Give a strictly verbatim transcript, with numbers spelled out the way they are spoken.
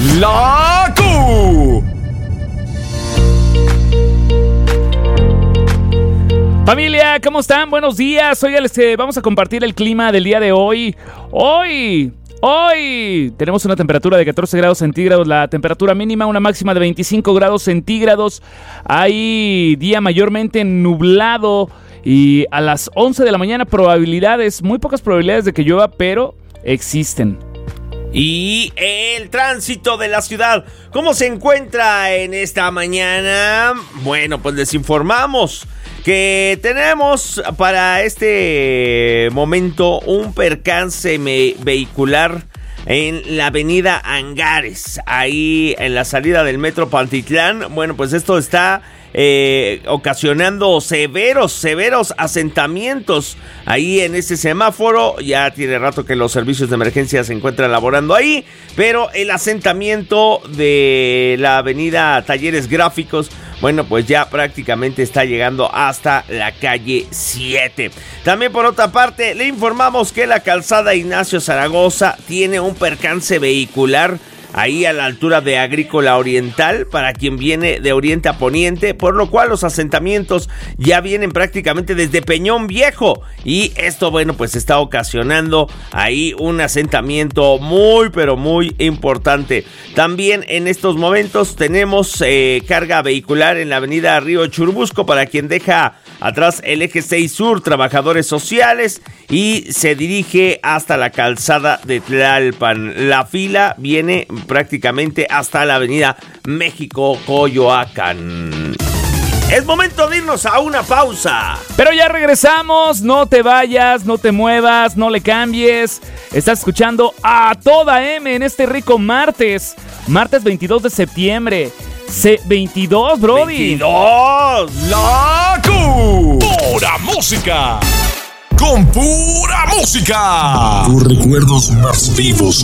La Q. Familia, ¿cómo están? Buenos días. Hoy les eh, vamos a compartir el clima del día de hoy. Hoy, hoy tenemos una temperatura de catorce grados centígrados, la temperatura mínima, una máxima de veinticinco grados centígrados. Hay día mayormente nublado y a las once de la mañana probabilidades, muy pocas probabilidades de que llueva, pero existen. Y el tránsito de la ciudad, ¿cómo se encuentra en esta mañana? Bueno, pues les informamos que tenemos para este momento un percance me- vehicular en la avenida Angares, ahí en la salida del metro Pantitlán. Bueno, pues esto está eh, ocasionando severos, severos asentamientos ahí en ese semáforo. Ya tiene rato que los servicios de emergencia se encuentran laborando ahí, pero el asentamiento de la avenida Talleres Gráficos, bueno, pues ya prácticamente está llegando hasta la calle siete. También por otra parte, le informamos que la calzada Ignacio Zaragoza tiene un percance vehicular ahí a la altura de Agrícola Oriental para quien viene de oriente a poniente, por lo cual los asentamientos ya vienen prácticamente desde Peñón Viejo, y esto, bueno, pues está ocasionando ahí un asentamiento muy pero muy importante. También en estos momentos tenemos eh, carga vehicular en la avenida Río Churubusco para quien deja atrás el eje seis Sur, Trabajadores Sociales, y se dirige hasta la calzada de Tlalpan. La fila viene prácticamente hasta la avenida México Coyoacán. Es momento de irnos a una pausa. Pero ya regresamos, no te vayas, no te muevas, no le cambies. Estás escuchando a toda M en este rico martes, martes veintidós de septiembre. C veintidós, brody. veintidós. La Q. Pura música. Con pura música. Tus recuerdos más vivos